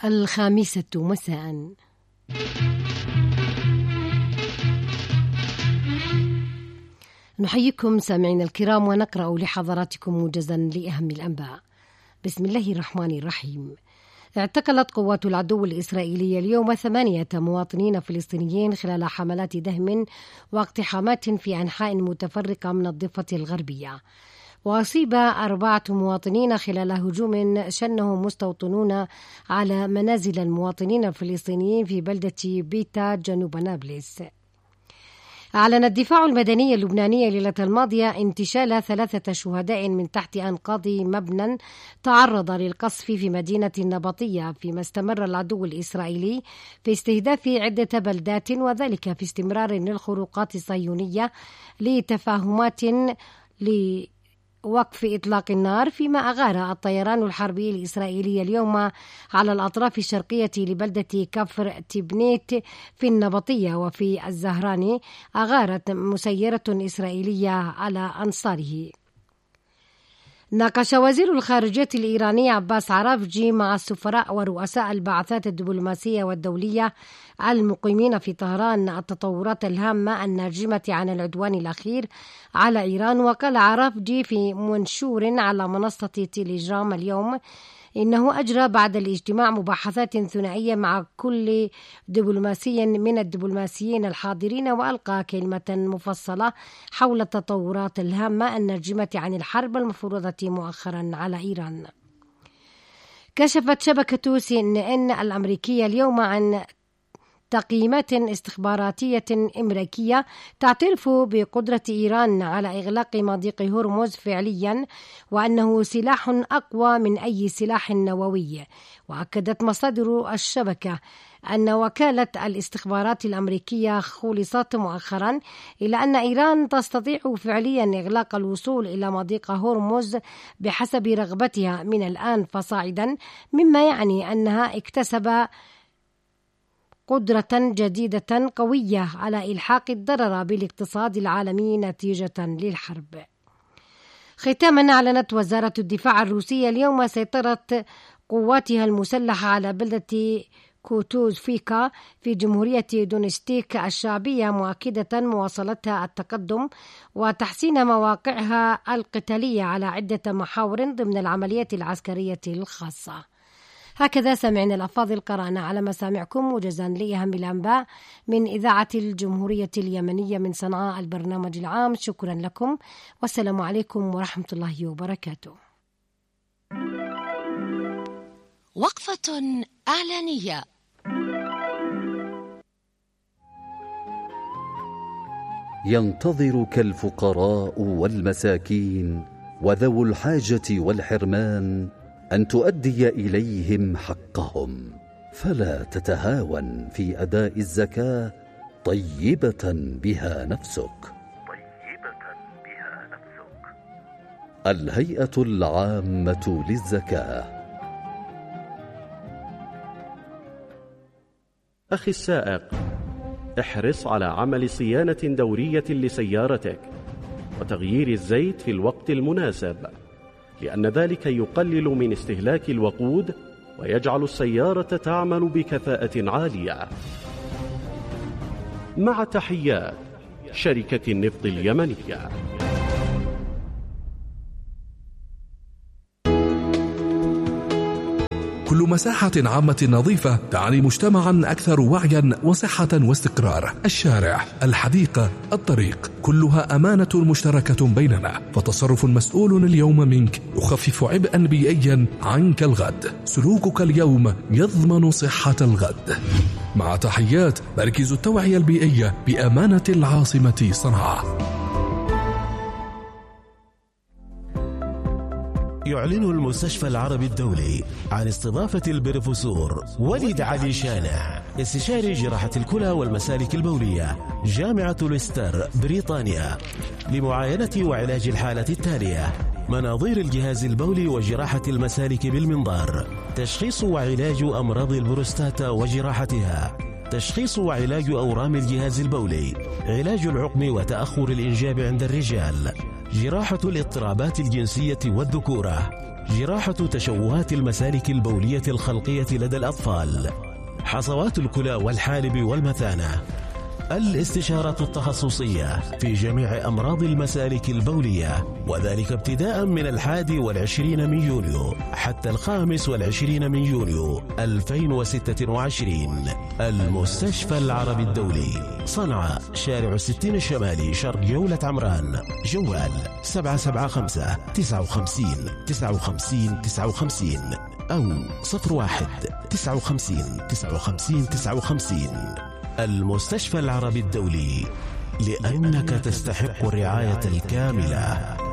الخامسة مساء. نحييكم سامعين الكرام ونقرأ لحضراتكم موجزا لأهم الأنباء. بسم الله الرحمن الرحيم. اعتقلت قوات العدو الإسرائيلية اليوم 8 مواطنين فلسطينيين خلال حملات دهم واقتحامات في أنحاء متفرقة من الضفة الغربية. وأصيب 4 مواطنين خلال هجوم شنه مستوطنون على منازل المواطنين الفلسطينيين في بلدة بيتا جنوب نابلس. أعلن الدفاع المدني اللبناني الليلة الماضية انتشال 3 شهداء من تحت أنقاض مبنى تعرض للقصف في مدينة النبطية، فيما استمر العدو الإسرائيلي في استهداف عدة بلدات، وذلك في استمرار للخروقات الصهيونية لتفاهمات وقف إطلاق النار، فيما أغار الطيران الحربي الإسرائيلي اليوم على الأطراف الشرقية لبلدة كفر تبنيت في النبطية. وفي الزهراني أغارت مسيرة إسرائيلية على أنصاره. ناقش وزير الخارجية الإيراني عباس عرافجي مع السفراء ورؤساء البعثات الدبلوماسية والدولية المقيمين في طهران التطورات الهامة الناجمة عن العدوان الأخير على إيران. وقال عرافجي في منشور على منصة تيليجرام اليوم إنه أجرى بعد الاجتماع مباحثات ثنائية مع كل دبلوماسي من الدبلوماسيين الحاضرين، وألقى كلمة مفصلة حول التطورات الهامة الناجمة عن الحرب المفروضة مؤخرا على إيران. كشفت شبكة CNN الأمريكية اليوم عن تقييمات استخباراتية أمريكية تعترف بقدرة إيران على إغلاق مضيق هرمز فعليا، وأنه سلاح أقوى من أي سلاح نووي. وأكدت مصادر الشبكة أن وكالة الاستخبارات الأمريكية خلصت مؤخرا إلى أن إيران تستطيع فعليا إغلاق الوصول إلى مضيق هرمز بحسب رغبتها من الآن فصاعدا، مما يعني أنها اكتسب قدرة جديدة قوية على إلحاق الضرر بالاقتصاد العالمي نتيجة للحرب. ختاما، أعلنت وزارة الدفاع الروسية اليوم سيطرة قواتها المسلحة على بلدة كوتوزفيكا في جمهورية دونستيك الشعبية، مؤكدة مواصلتها التقدم وتحسين مواقعها القتالية على عدة محاور ضمن العمليات العسكرية الخاصة. هكذا سمعنا الأفاضل، قرأنا على مسامعكم موجزا لأهم الأنباء من إذاعة الجمهورية اليمنية من صنعاء البرنامج العام. شكرا لكم والسلام عليكم ورحمة الله وبركاته. وقفة إعلانية. ينتظرك الفقراء والمساكين وذو الحاجة والحرمان أن تؤدي إليهم حقهم، فلا تتهاون في أداء الزكاة طيبة بها نفسك. الهيئة العامة للزكاة. أخي السائق، احرص على عمل صيانة دورية لسيارتك وتغيير الزيت في الوقت المناسب، لأن ذلك يقلل من استهلاك الوقود ويجعل السيارة تعمل بكفاءة عالية. مع تحيات شركة النفط اليمنية. كل مساحة عامة نظيفة تعني مجتمعا أكثر وعيا وصحة واستقرار. الشارع، الحديقة، الطريق، كلها أمانة مشتركة بيننا، فتصرف مسؤول اليوم منك يخفف عبئا بيئيا عنك الغد. سلوكك اليوم يضمن صحة الغد. مع تحيات مركز التوعية البيئية بأمانة العاصمة صنعاء. يعلن المستشفى العربي الدولي عن استضافة البروفيسور وليد علي شانع، استشاري جراحة الكلى والمسالك البولية، جامعة ليستر بريطانيا، لمعاينة وعلاج الحالة التالية: مناظير الجهاز البولي وجراحة المسالك بالمنظار، تشخيص وعلاج أمراض البروستاتا وجراحتها، تشخيص وعلاج أورام الجهاز البولي، علاج العقم وتأخر الإنجاب عند الرجال، جراحة الاضطرابات الجنسية والذكورة، جراحة تشوهات المسالك البولية الخلقية لدى الأطفال، حصوات الكلى والحالب والمثانة، الاستشارة التخصصية في جميع أمراض المسالك البولية، وذلك ابتداء من 21 من يونيو حتى 25 من يونيو 2026. المستشفى العربي الدولي، صنعاء، شارع 60 الشمالي، شرق جولة عمران. جوال 775 59 59 59 أو 01 59 59 59. المستشفى العربي الدولي، لأنك تستحق الرعاية الكاملة.